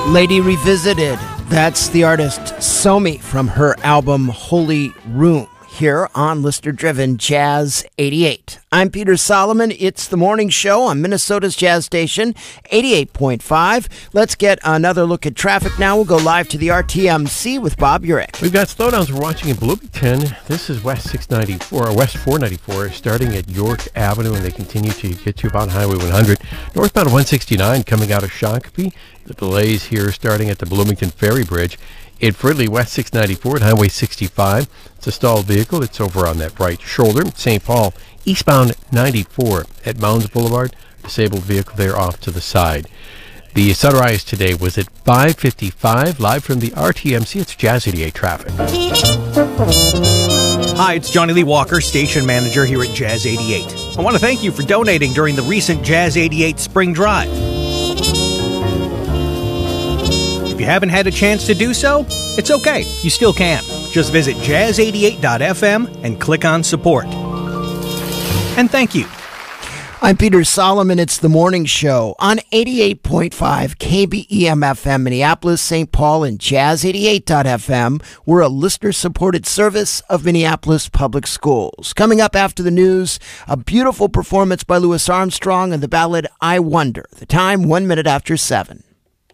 Lady Revisited. That's the artist Somi from her album Holy Room here on Listener Driven Jazz 88. I'm Peter Solomon. It's the morning show on Minnesota's Jazz Station 88.5. Let's get another look at traffic now. We'll go live to the RTMC with Bob Urich. We've got slowdowns we're watching in Bloomington. This is West 694 or West 494 starting at York Avenue, and they continue to get to about Highway 100. Northbound 169 coming out of Shakopee. The delays here starting at the Bloomington Ferry Bridge. In Fridley, West 694 at Highway 65. It's a stalled vehicle. It's over on that right shoulder. St. Paul, eastbound 94 at Mounds Boulevard. Disabled vehicle there off to the side. The sunrise today was at 5:55. Live from the RTMC, it's Jazz 88 traffic. Hi, it's Johnny Lee Walker, station manager here at Jazz 88. I want to thank you for donating during the recent Jazz 88 Spring Drive. If you haven't had a chance to do so, it's okay. You still can. Just visit jazz88.fm and click on support. And thank you. I'm Peter Solomon. It's the morning show on 88.5 KBEM-FM Minneapolis, St. Paul, and Jazz88.fm. We're a listener-supported service of Minneapolis Public Schools. Coming up after the news, a beautiful performance by Louis Armstrong and the ballad I Wonder. The time, 1 minute after 7.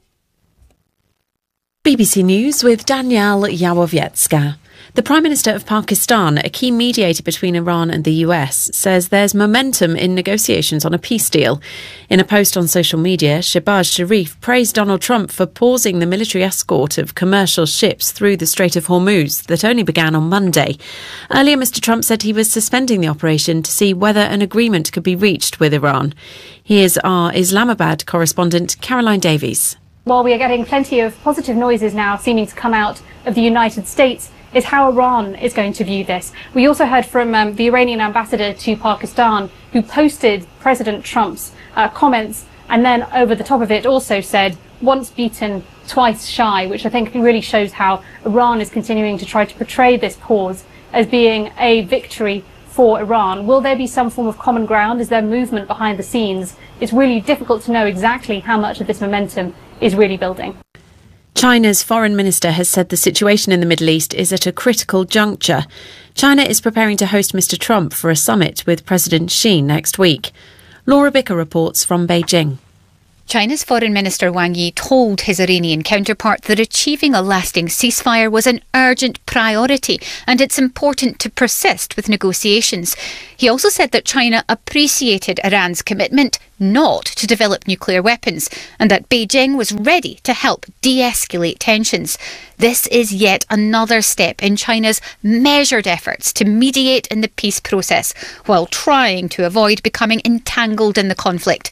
BBC News with Danielle Yawowiecka. The Prime Minister of Pakistan, a key mediator between Iran and the US, says there's momentum in negotiations on a peace deal. In a post on social media, Shehbaz Sharif praised Donald Trump for pausing the military escort of commercial ships through the Strait of Hormuz that only began on Monday. Earlier, Mr. Trump said he was suspending the operation to see whether an agreement could be reached with Iran. Here's our Islamabad correspondent, Caroline Davies. While we are getting plenty of positive noises now seeming to come out of the United States, is how Iran is going to view this. We also heard from the Iranian ambassador to Pakistan, who posted President Trump's comments, and then over the top of it also said, once beaten, twice shy, which I think really shows how Iran is continuing to try to portray this pause as being a victory for Iran. Will there be some form of common ground? Is there movement behind the scenes? It's really difficult to know exactly how much of this momentum is really building. China's foreign minister has said the situation in the Middle East is at a critical juncture. China is preparing to host Mr. Trump for a summit with President Xi next week. Laura Bicker reports from Beijing. China's Foreign Minister Wang Yi told his Iranian counterpart that achieving a lasting ceasefire was an urgent priority and it's important to persist with negotiations. He also said that China appreciated Iran's commitment not to develop nuclear weapons and that Beijing was ready to help de-escalate tensions. This is yet another step in China's measured efforts to mediate in the peace process while trying to avoid becoming entangled in the conflict.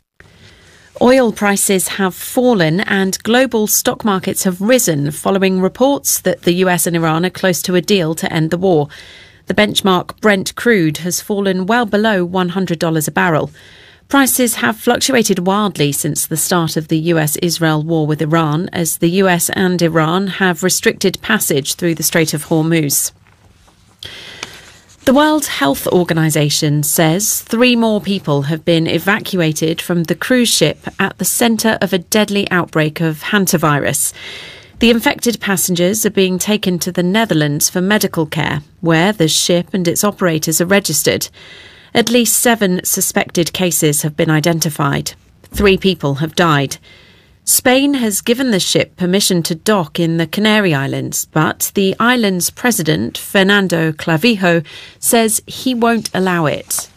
Oil prices have fallen and global stock markets have risen following reports that the US and Iran are close to a deal to end the war. The benchmark Brent crude has fallen well below $100 a barrel. Prices have fluctuated wildly since the start of the US-Israel war with Iran, as the US and Iran have restricted passage through the Strait of Hormuz. The World Health Organization says 3 more people have been evacuated from the cruise ship at the centre of a deadly outbreak of hantavirus. The infected passengers are being taken to the Netherlands for medical care, where the ship and its operators are registered. At least 7 suspected cases have been identified. 3 people have died. Spain has given the ship permission to dock in the Canary Islands, but the island's president, Fernando Clavijo, says he won't allow it.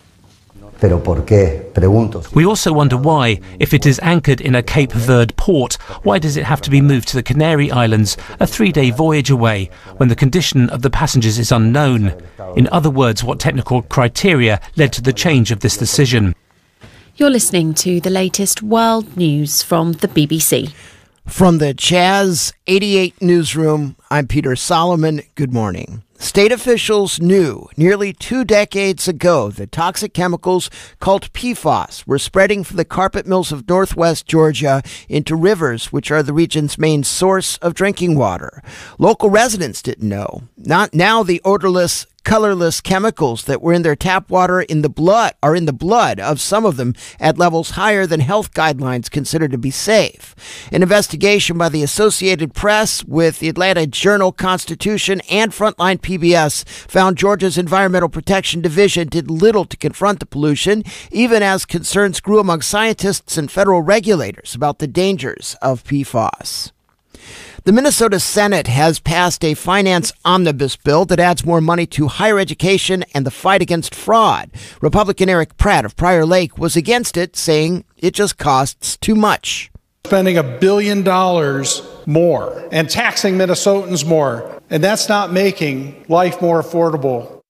We also wonder why, if it is anchored in a Cape Verde port, why does it have to be moved to the Canary Islands, a 3-day voyage away, when the condition of the passengers is unknown? In other words, what technical criteria led to the change of this decision? You're listening to the latest world news from the BBC. From the Jazz 88 newsroom, I'm Peter Solomon. Good morning. State officials knew nearly 2 decades ago that toxic chemicals called PFAS were spreading from the carpet mills of northwest Georgia into rivers, which are the region's main source of drinking water. Local residents didn't know. Not now, the odorless colorless chemicals that were in their tap water in the blood of some of them at levels higher than health guidelines considered to be safe. An investigation by the Associated Press with the Atlanta Journal-Constitution and Frontline PBS found Georgia's Environmental Protection Division did little to confront the pollution, even as concerns grew among scientists and federal regulators about the dangers of PFAS. The Minnesota Senate has passed a finance omnibus bill that adds more money to higher education and the fight against fraud. Republican Eric Pratt of Prior Lake was against it, saying it just costs too much. Spending $1 billion more and taxing Minnesotans more, and that's not making life more affordable.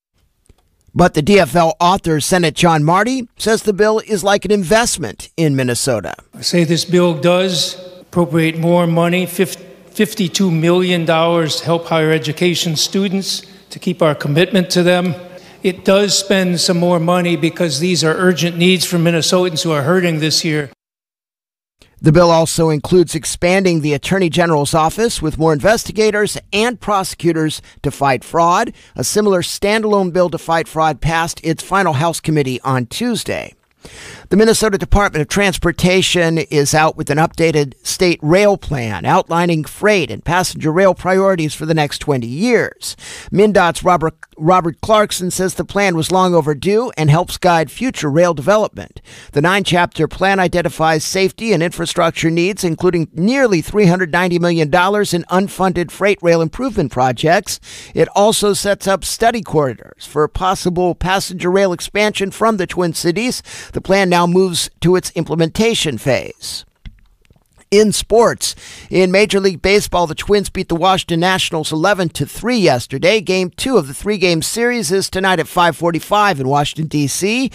But the DFL author, Senate John Marty, says the bill is like an investment in Minnesota. I say this bill does appropriate more money, $52 million to help higher education students, to keep our commitment to them. It does spend some more money because these are urgent needs for Minnesotans who are hurting this year. The bill also includes expanding the Attorney General's office with more investigators and prosecutors to fight fraud. A similar standalone bill to fight fraud passed its final House committee on Tuesday. The Minnesota Department of Transportation is out with an updated state rail plan outlining freight and passenger rail priorities for the next 20 years. MnDOT's Robert Clarkson says the plan was long overdue and helps guide future rail development. The 9-chapter plan identifies safety and infrastructure needs, including nearly $390 million in unfunded freight rail improvement projects. It also sets up study corridors for possible passenger rail expansion from the Twin Cities. The plan now moves to its implementation phase. In sports, in Major League Baseball, the Twins beat the Washington Nationals 11-3 yesterday. Game 2 of the 3-game series is tonight at 5:45 in Washington, D.C.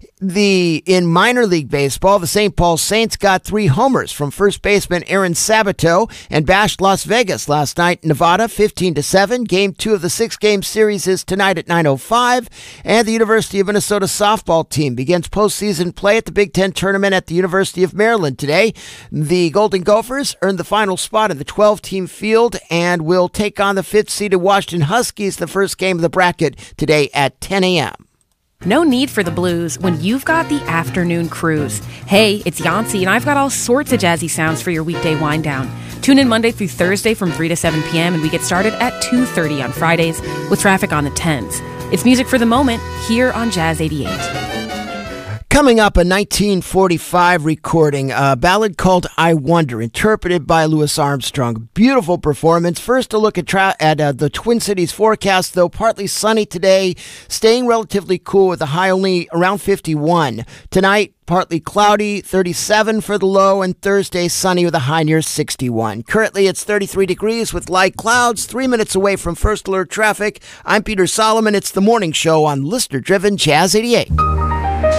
In minor league baseball, the St. Paul Saints got 3 homers from first baseman Aaron Sabato and bashed Las Vegas last night in Nevada 15-7. Game 2 of the 6-game series is tonight at 9:05. And the University of Minnesota softball team begins postseason play at the Big Ten tournament at the University of Maryland today. The Golden Gophers earned the final spot in the 12-team field and will take on the 5th-seeded Washington Huskies the first game of the bracket today at 10 a.m. No need for the blues when you've got the afternoon cruise. Hey, it's Yancey, and I've got all sorts of jazzy sounds for your weekday wind down. Tune in Monday through Thursday from 3 to 7 p.m., and we get started at 2:30 on Fridays with traffic on the 10s. It's music for the moment here on Jazz 88. Coming up, a 1945 recording, a ballad called I Wonder, interpreted by Louis Armstrong. Beautiful performance. First, a look at the Twin Cities forecast, though partly sunny today, staying relatively cool with a high only around 51. Tonight, partly cloudy, 37 for the low, and Thursday sunny with a high near 61. Currently, it's 33 degrees with light clouds, 3 minutes away from First Alert traffic. I'm Peter Solomon. It's the morning show on listener-driven Jazz 88.